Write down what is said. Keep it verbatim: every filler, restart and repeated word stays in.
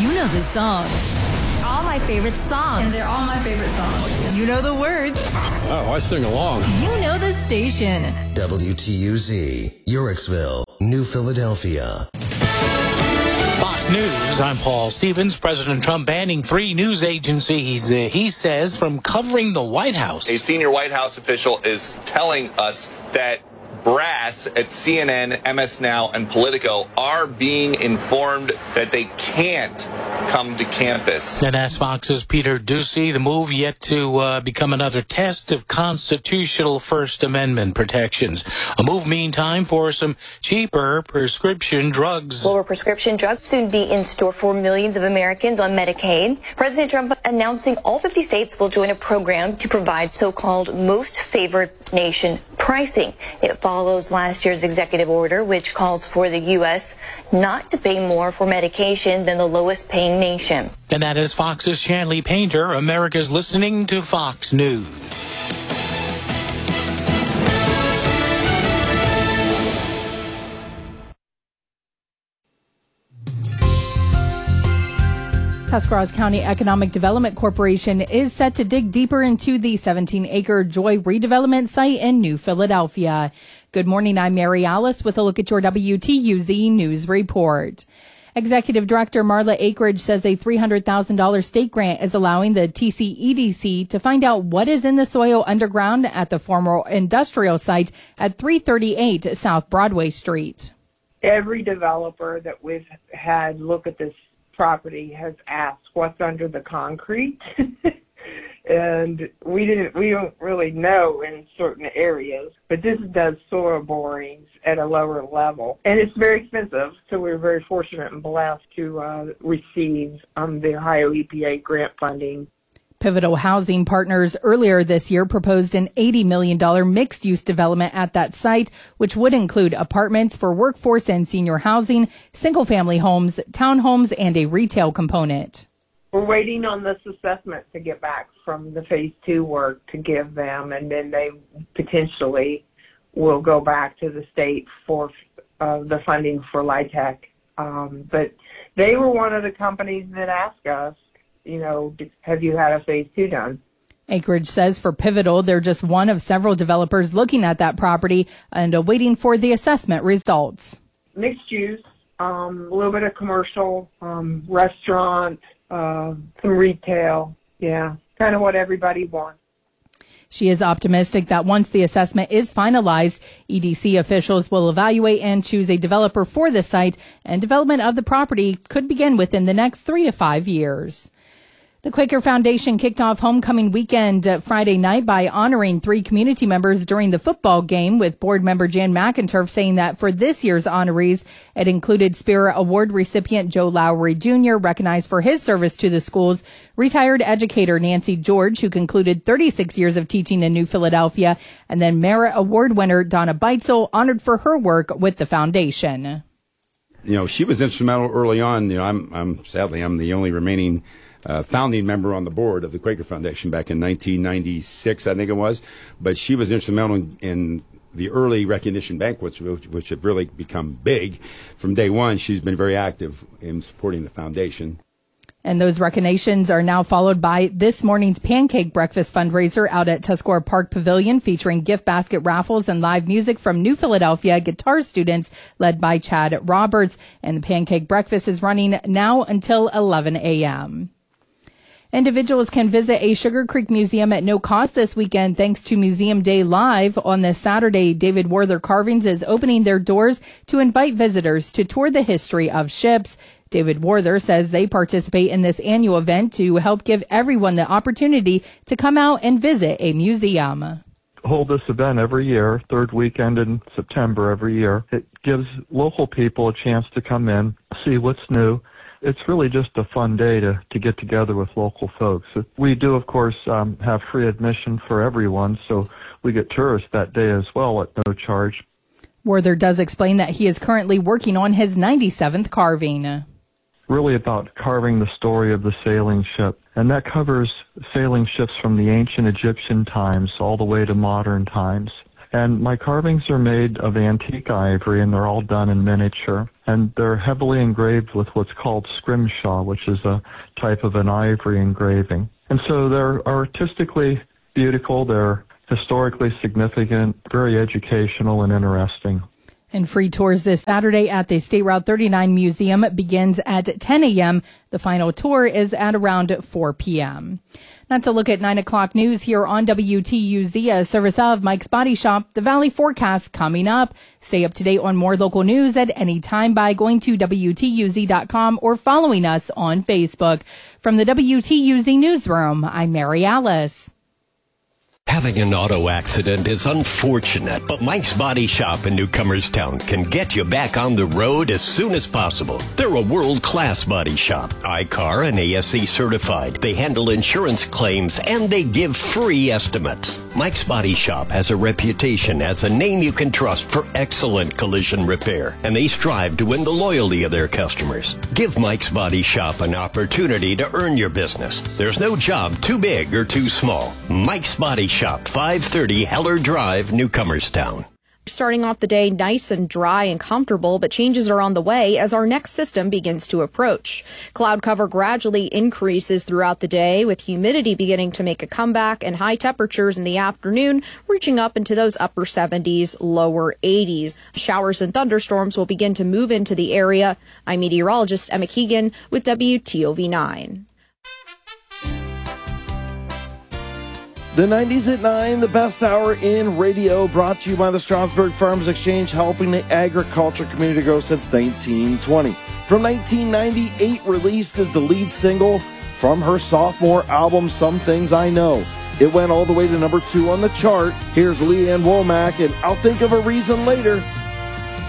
You know the songs. All my favorite songs. And they're all my favorite songs. You know the words. Oh, I sing along. You know the station. W T U Z, Uricksville, New Philadelphia. Fox News, I'm Paul Stevens. President Trump banning three news agencies, uh, he says, from covering the White House. A senior White House official is telling us that brass at C N N, M S Now, and Politico are being informed that they can't come to campus. And that's Fox's Peter Doocy. The move yet to uh, become another test of constitutional First Amendment protections. A move, meantime, for some cheaper prescription drugs. Lower prescription drugs soon be in store for millions of Americans on Medicaid. President Trump announcing all fifty states will join a program to provide so-called most favored nation pricing. It follows last year's executive order, which calls for the U S not to pay more for medication than the lowest paying nation. And that is Fox's Shanley Painter. America's listening to Fox News. Tuscarawas County Economic Development Corporation is set to dig deeper into the seventeen acre Joy redevelopment site in New Philadelphia. Good morning, I'm Mary Alice with a look at your W T U Z News Report. Executive Director Marla Akridge says a three hundred thousand dollars state grant is allowing the T C E D C to find out what is in the soil underground at the former industrial site at three thirty-eight South Broadway Street. Every developer that we've had look at this property has asked what's under the concrete. And we didn't, we don't really know in certain areas, but this does soil borings at a lower level. And it's very expensive, so we're very fortunate and blessed to uh, receive um, the Ohio E P A grant funding. Pivotal Housing Partners earlier this year proposed an eighty million dollars mixed-use development at that site, which would include apartments for workforce and senior housing, single-family homes, townhomes, and a retail component. We're waiting on this assessment to get back from the phase two work to give them, and then they potentially will go back to the state for uh, the funding for LIHTC. Um, but they were one of the companies that asked us, you know, have you had a phase two done? Akridge says for Pivotal, they're just one of several developers looking at that property and awaiting for the assessment results. Mixed use, um, a little bit of commercial, um, restaurant, uh, some retail. Yeah, kind of what everybody wants. She is optimistic that once the assessment is finalized, E D C officials will evaluate and choose a developer for the site, and development of the property could begin within the next three to five years. The Quaker Foundation kicked off homecoming weekend Friday night by honoring three community members during the football game, with board member Jan McInturf saying that for this year's honorees, it included Spirit Award recipient Joe Lowry Junior, recognized for his service to the schools, retired educator Nancy George, who concluded thirty-six years of teaching in New Philadelphia, and then Merit Award winner Donna Beitzel, honored for her work with the foundation. You know, she was instrumental early on. You know, I'm, I'm sadly, I'm the only remaining Uh, founding member on the board of the Quaker Foundation back in nineteen ninety-six, I think it was. But she was instrumental in, in the early recognition banquets, which, which have really become big. From day one, she's been very active in supporting the foundation. And those recognitions are now followed by this morning's pancake breakfast fundraiser out at Tuscarora Park Pavilion, featuring gift basket raffles and live music from New Philadelphia guitar students led by Chad Roberts. And the pancake breakfast is running now until eleven a.m. Individuals can visit a Sugar Creek Museum at no cost this weekend thanks to Museum Day Live. On this Saturday, David Werther Carvings is opening their doors to invite visitors to tour the history of ships. David Werther says they participate in this annual event to help give everyone the opportunity to come out and visit a museum. Hold this event every year, third weekend in September every year. It gives local people a chance to come in, see what's new. It's really just a fun day to, to get together with local folks. We do, of course, um, have free admission for everyone, so we get tourists that day as well at no charge. Werther does explain that he is currently working on his ninety-seventh carving. Really about carving the story of the sailing ship, and that covers sailing ships from the ancient Egyptian times all the way to modern times. And my carvings are made of antique ivory, and they're all done in miniature. And they're heavily engraved with what's called scrimshaw, which is a type of an ivory engraving. And so they're artistically beautiful, they're historically significant, very educational and interesting. And free tours this Saturday at the State Route thirty-nine Museum begins at ten a.m. The final tour is at around four p.m. That's a look at nine o'clock news here on W T U Z, a service of Mike's Body Shop. The Valley forecast coming up. Stay up to date on more local news at any time by going to W T U Z dot com or following us on Facebook. From the W T U Z Newsroom, I'm Mary Alice. Having an auto accident is unfortunate, but Mike's Body Shop in Newcomerstown can get you back on the road as soon as possible. They're a world-class body shop, I C A R and A S E certified. They handle insurance claims and they give free estimates. Mike's Body Shop has a reputation as a name you can trust for excellent collision repair, and they strive to win the loyalty of their customers. Give Mike's Body Shop an opportunity to earn your business. There's no job too big or too small. Mike's Body Shop, five thirty Heller Drive, Newcomerstown. Starting off the day nice and dry and comfortable, but changes are on the way as our next system begins to approach. Cloud cover gradually increases throughout the day, with humidity beginning to make a comeback and high temperatures in the afternoon reaching up into those upper seventies, lower eighties. Showers and thunderstorms will begin to move into the area. I'm meteorologist Emma Keegan with W T O V nine. The nineties at nine, the best hour in radio, brought to you by the Strasburg Farmers Exchange, helping the agriculture community grow since nineteen twenty. From nineteen ninety-eight, released as the lead single from her sophomore album, Some Things I Know. It went all the way to number two on the chart. Here's Leanne Womack, and I'll Think of a Reason Later.